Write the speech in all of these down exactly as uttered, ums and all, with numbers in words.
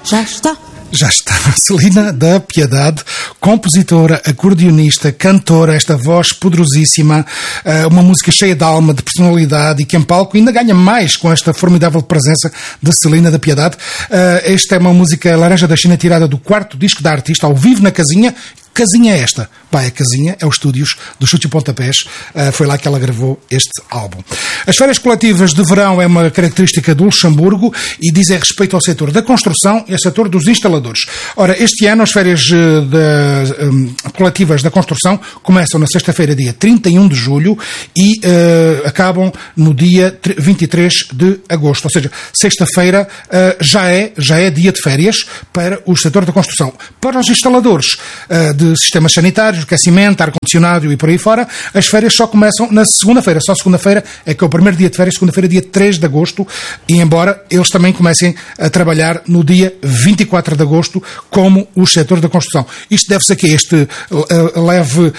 Já está. Já está. Celina da Piedade, compositora, acordeonista, cantora, esta voz poderosíssima, uma música cheia de alma, de personalidade e que em palco ainda ganha mais com esta formidável presença de Celina da Piedade. Esta é uma música Laranja da China tirada do quarto disco da artista, ao vivo na casinha. Casinha é esta? Pá, é casinha, é os estúdios do Chutes e Pontapés, uh, foi lá que ela gravou este álbum. As férias coletivas de verão é uma característica do Luxemburgo e dizem respeito ao setor da construção e ao setor dos instaladores. Ora, este ano as férias uh, de, um, coletivas da construção começam na sexta-feira, dia trinta e um de julho e uh, acabam no dia vinte e três de agosto, ou seja, sexta-feira uh, já, é, já é dia de férias para o setor da construção. Para os instaladores uh, de de sistemas sanitários, aquecimento, ar-condicionado e por aí fora, as férias só começam na segunda-feira. Só segunda-feira é que é o primeiro dia de férias, segunda-feira, dia três de agosto, e embora eles também comecem a trabalhar no dia vinte e quatro de agosto, como o setor da construção. Isto deve-se a que este uh, leve, uh,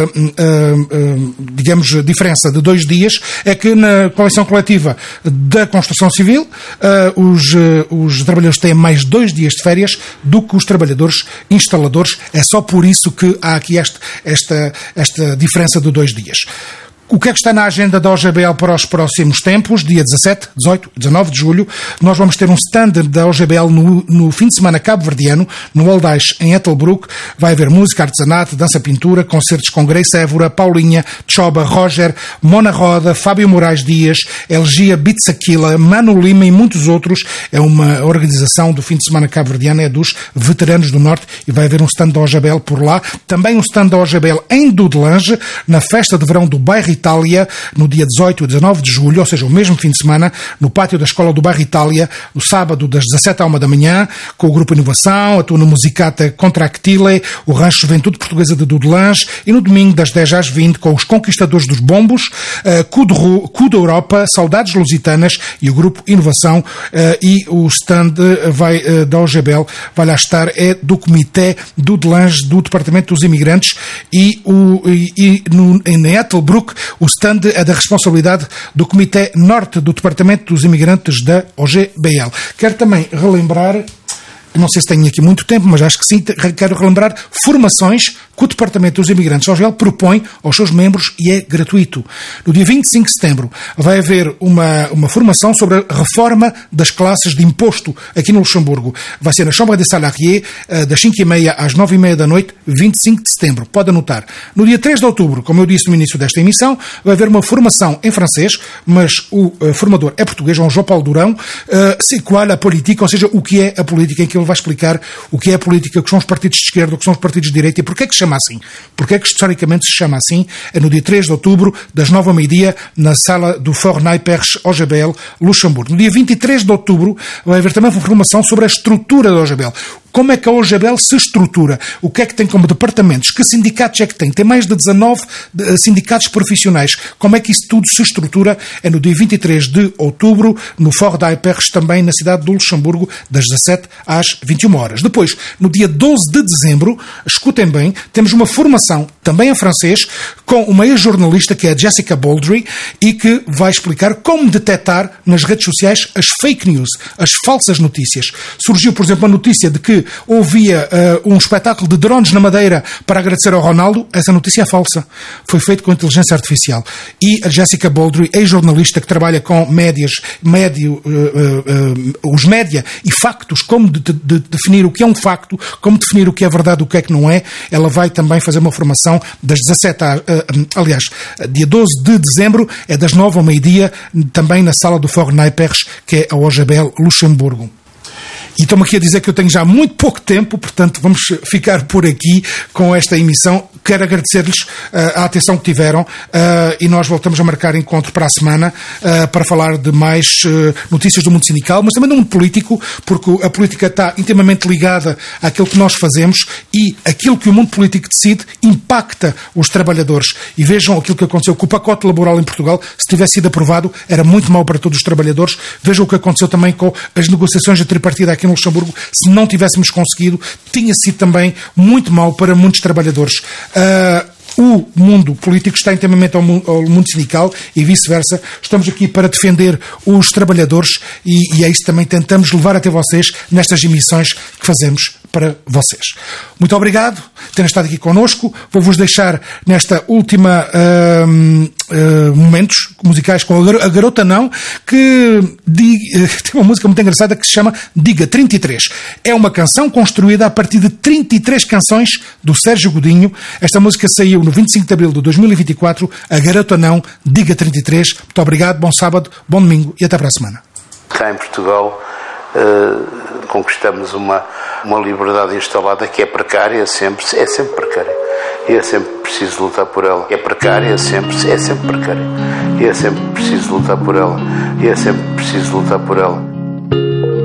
uh, uh, digamos, diferença de dois dias, é que na coleção coletiva da construção civil, uh, os, uh, os trabalhadores têm mais dois dias de férias do que os trabalhadores instaladores. É só por isso que há aqui este, esta, esta diferença de dois dias. O que é que está na agenda da O G B L para os próximos tempos? Dia dezassete, dezoito, dezanove de julho, nós vamos ter um stand da O G B L no, no fim de semana cabo-verdiano, no Aldais, em Ettelbruck. Vai haver música, artesanato, dança-pintura, concertos com Grace Évora, Paulinha, Choba, Roger, Mona Roda, Fábio Moraes Dias, Elgia Bitsaquila, Mano Lima e muitos outros. É uma organização do fim de semana cabo-verdiano, é dos veteranos do Norte, e vai haver um stand da O G B L por lá. Também um stand da O G B L em Dudelange, na festa de verão do bairro Itália, no dia dezoito e dezanove de julho, ou seja, o mesmo fim de semana, no pátio da Escola do Bairro Itália, no sábado das dezassete à uma da manhã, com o Grupo Inovação, a Tuna Musicata Contractile, o Rancho Juventude Portuguesa de Dudelange, e no domingo das dez às vinte, com os Conquistadores dos Bombos, uh, Cu da Europa, Saudades Lusitanas e o Grupo Inovação, uh, e o stand vai, uh, da O G B L vai lá estar, é do Comitê Dudelange, do Departamento dos Imigrantes, e, o, e, e no, em Ettelbruck, o stand é da responsabilidade do Comitê Norte do Departamento dos Imigrantes da O G B L. Quero também relembrar, não sei se tenho aqui muito tempo, mas acho que sim, quero relembrar formações que o Departamento dos Imigrantes da O G B L propõe aos seus membros e é gratuito. No dia vinte e cinco de setembro vai haver uma, uma formação sobre a reforma das classes de imposto aqui no Luxemburgo. Vai ser na Chambre des Salariés, das cinco e meia às nove e meia da noite, vinte e cinco de setembro. Pode anotar. No dia três de outubro, como eu disse no início desta emissão, vai haver uma formação em francês, mas o uh, formador é português, João Paulo Durão, uh, c'est quoi la politique, ou seja, o que é a política, em que ele vai explicar o que é a política, o que são os partidos de esquerda, o que são os partidos de direita e porque é que se chama assim. Porque é que historicamente se chama assim? É no dia três de outubro, das nove ao meio-dia, na sala do Fort Naipers O G B L Luxemburgo. No dia vinte e três de outubro vai haver também uma formação sobre a estrutura da O G B L. Como é que a O G B L se estrutura? O que é que tem como departamentos? Que sindicatos é que tem? Tem mais de dezanove sindicatos profissionais. Como é que isso tudo se estrutura? É no dia vinte e três de outubro, no Fort Naipers, também na cidade do Luxemburgo, das dezassete às vinte e uma horas. Depois, no dia doze de dezembro, escutem bem, temos uma formação, também em francês, com uma ex-jornalista que é a Jessica Baldry e que vai explicar como detectar nas redes sociais as fake news, as falsas notícias. Surgiu, por exemplo, a notícia de que ouvia uh, um espetáculo de drones na Madeira para agradecer ao Ronaldo. Essa notícia é falsa. Foi feito com inteligência artificial. E a Jessica Baldry, ex-jornalista que trabalha com médias, médio, uh, uh, uh, os média e factos, como de, de definir o que é um facto, como definir o que é verdade, o que é que não é, ela vai também fazer uma formação das dezassete a, uh, aliás, dia doze de dezembro, é das nove ao meio-dia, também na sala do Fort Naipers, que é a O G B L Luxemburgo. E estou-me aqui a dizer que eu tenho já muito pouco tempo, portanto vamos ficar por aqui com esta emissão. Quero agradecer-lhes uh, a atenção que tiveram uh, e nós voltamos a marcar encontro para a semana uh, para falar de mais uh, notícias do mundo sindical, mas também do mundo político, porque a política está intimamente ligada àquilo que nós fazemos e aquilo que o mundo político decide impacta os trabalhadores. E vejam aquilo que aconteceu com o pacote laboral em Portugal. Se tivesse sido aprovado, era muito mau para todos os trabalhadores. Vejam o que aconteceu também com as negociações de tripartida aqui no Luxemburgo. Se não tivéssemos conseguido, tinha sido também muito mau para muitos trabalhadores. Uh, o mundo político está intimamente ao mundo sindical e vice-versa. Estamos aqui para defender os trabalhadores e, e é isso que também tentamos levar até vocês nestas emissões que fazemos para vocês. Muito obrigado por terem estado aqui connosco. Vou-vos deixar nesta última uh, uh, momentos musicais com a Garota Não, que di, uh, tem uma música muito engraçada que se chama Diga trinta e três. É uma canção construída a partir de trinta e três canções do Sérgio Godinho. Esta música saiu no vinte e cinco de abril de dois mil e vinte e quatro. A Garota Não, Diga trinta e três. Muito obrigado, bom sábado, bom domingo e até para a semana. Cá em Portugal uh, conquistamos uma, uma liberdade instalada que é precária sempre, é sempre precária. E é sempre preciso lutar por ela. É precária sempre, é sempre precária. E é sempre preciso lutar por ela. E é sempre preciso lutar por ela.